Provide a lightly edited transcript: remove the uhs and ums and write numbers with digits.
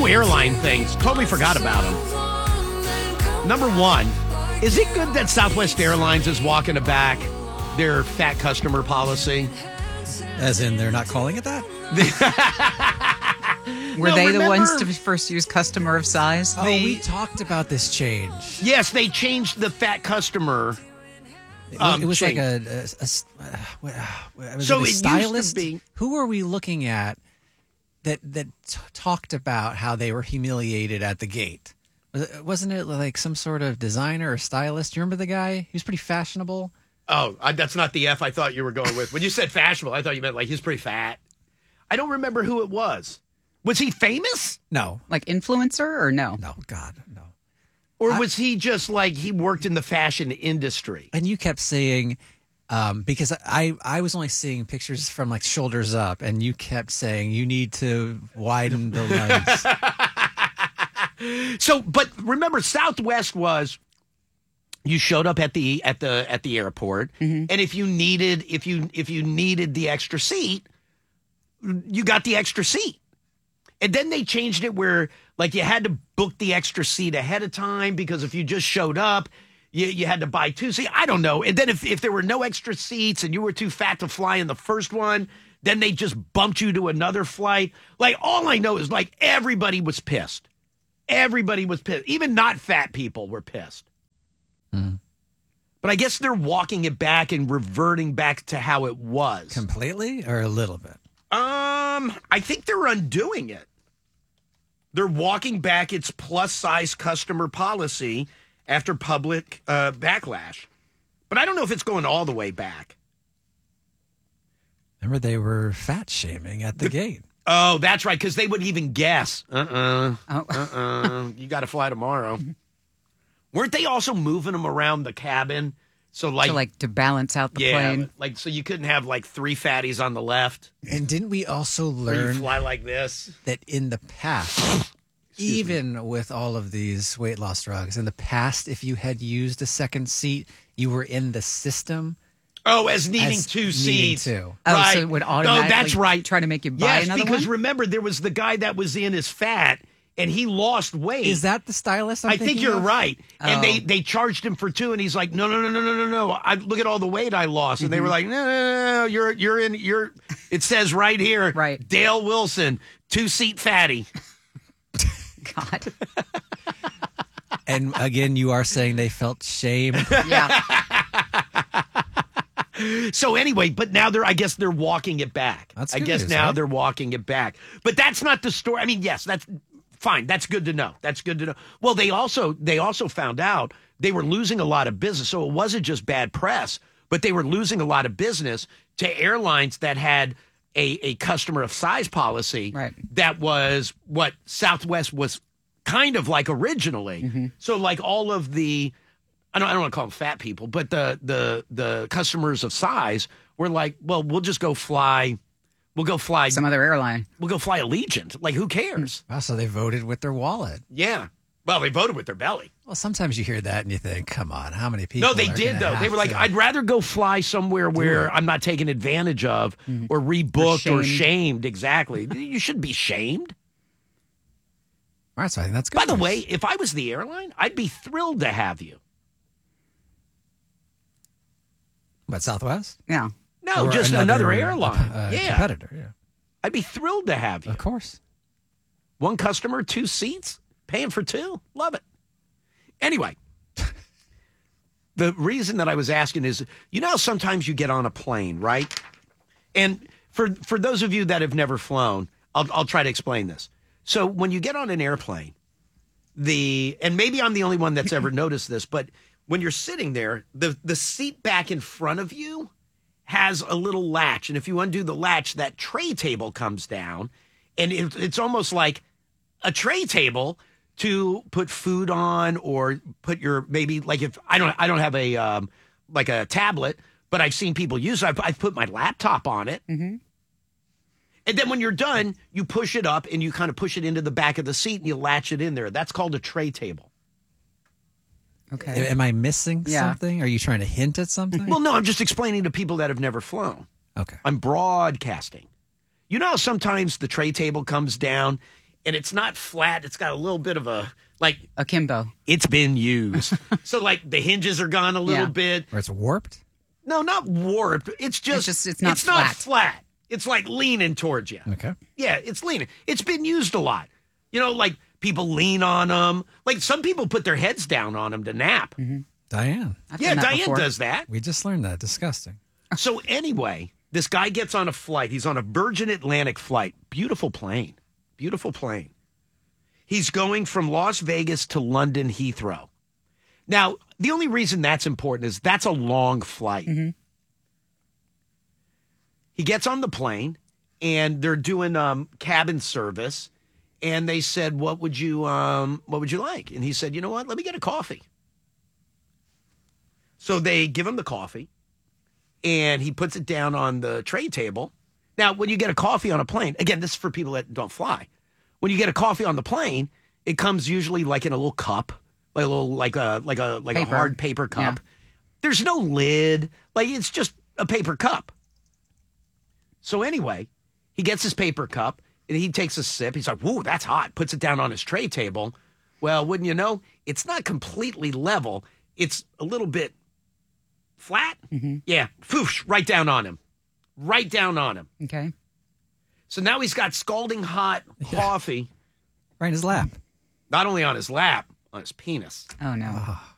Two airline things. Totally forgot about them. Number one, is it good that Southwest Airlines is walking back their fat customer policy? As in, they're not calling it that? Were they the ones to first use customer of size? Oh, we talked about this change. Yes, they changed the fat customer. It was change. like was So it a it used to stylist? be- Who are we looking at that talked about how they were humiliated at the gate? Wasn't it like some sort of designer or stylist? Do you remember the guy? He was pretty fashionable. Oh, that's not the F I thought you were going with. When you said fashionable, I thought you meant like he's pretty fat. I don't remember who it was. Was he famous? No. Like influencer or no? No, God, no. Or was he just like he worked in the fashion industry? And you kept saying, because I was only seeing pictures from like shoulders up, and you kept saying you need to widen the lens. So, but remember, Southwest was you showed up at the airport, and if you needed the extra seat, you got the extra seat. And then they changed it where like you had to book the extra seat ahead of time because if you just showed up, you had to buy two seats. I don't know. And then if there were no extra seats and you were too fat to fly in the first one, then they just bumped you to another flight. Like all I know is like everybody was pissed. Everybody was pissed. Even not fat people were pissed. But I guess they're walking it back and reverting back to how it was. Completely or a little bit? I think they're undoing it. They're walking back its plus size customer policy after public backlash. But I don't know if it's going all the way back. Remember, they were fat shaming at the gate. Oh, that's right, because they wouldn't even guess. You got to fly tomorrow. Weren't they also moving them around the cabin? So to balance out the plane. Like so you couldn't have like three fatties on the left. And didn't we also Where you learn fly like this? that in the past, even with all of these weight loss drugs, in the past, if you had used a second seat, you were in the system. Oh, as needing two seats. Two. Right. So it would automatically that's right. try to make you buy another one? because remember, there was the guy that was in as fat, and he lost weight. Is that the stylist? I think you're right. And Oh. they charged him for two, and he's like, no. Look at all the weight I lost. And they were like, no, you're it says right here, Right. Dale Wilson, 2-seat fatty. God. And again, you are saying they felt shame. Yeah. So anyway, but now I guess they're walking it back. That's I good guess news, now right? they're walking it back. But that's not the story. I mean, yes, that's fine. That's good to know. That's good to know. Well, they also found out they were losing a lot of business. So it wasn't just bad press, but they were losing a lot of business to airlines that had a customer of size policy. Right. That was what Southwest was kind of like originally. So like all of the I don't want to call them fat people, but the customers of size were like, well, we'll go fly Some other airline. We'll go fly Allegiant. Like, who cares? Wow, so they voted with their wallet. Yeah. Well, they voted with their belly. Well, sometimes you hear that and you think, come on, how many people? No, they are did, gonna though. They have were like, to- I'd rather go fly somewhere where I'm not taken advantage of or rebooked or shamed. Exactly. You shouldn't be shamed. All right, so I think that's good. By the news. way, if I was the airline, I'd be thrilled to have you. But Southwest? Yeah. No, Or just another airline. Yeah. Competitor, yeah. I'd be thrilled to have you. Of course. One customer, 2 seats, paying for 2. Love it. Anyway, the reason that I was asking is, you know how sometimes you get on a plane, right? And for those of you that have never flown, I'll try to explain this. So when you get on an airplane, and maybe I'm the only one that's ever noticed this, but when you're sitting there, the seat back in front of you has a little latch. And if you undo the latch, that tray table comes down. And it's almost like a tray table to put food on or put your, maybe like if I don't have a like a tablet, but I've seen people use it. I've put my laptop on it. Mm-hmm. And then when you're done, you push it up and you kind of push it into the back of the seat and you latch it in there. That's called a tray table. Okay. Am I missing Yeah. something? Are you trying to hint at something? Well, no, I'm just explaining to people that have never flown. Okay. I'm broadcasting. You know how sometimes the tray table comes down and it's not flat. It's got a little bit of a, like, Akimbo. it's been used. So, like, the hinges are gone a little Yeah. bit. Or it's warped? No, not warped. It's just, It's not flat. flat. It's like leaning towards you. Okay. Yeah, it's leaning. It's been used a lot. You know, like people lean on them. Like some people put their heads down on them to nap. Diane, I've Yeah, done that Diane before. does that. we just learned that. Disgusting. So anyway, this guy gets on a flight. He's on a Virgin Atlantic flight. Beautiful plane. Beautiful plane. He's going from Las Vegas to London Heathrow. Now, the only reason that's important is that's a long flight. He gets on the plane, and they're doing cabin service, and they said, "What would you like?" And he said, "You know what? Let me get a coffee." So they give him the coffee, and he puts it down on the tray table. Now, when you get a coffee on a plane, again, this is for people that don't fly. When you get a coffee on the plane, it comes usually like in a little cup, like a little like a Paper. hard paper cup. Yeah. There's no lid, like it's just a paper cup. So anyway, he gets his paper cup and he takes a sip. He's like, "Whoa, that's hot." Puts it down on his tray table. Well, wouldn't you know, it's not completely level. It's a little bit flat. Yeah, foosh, right down on him. Right down on him. Okay. So now he's got scalding hot coffee, Right in his lap. not only on his lap, on his penis. Oh, no.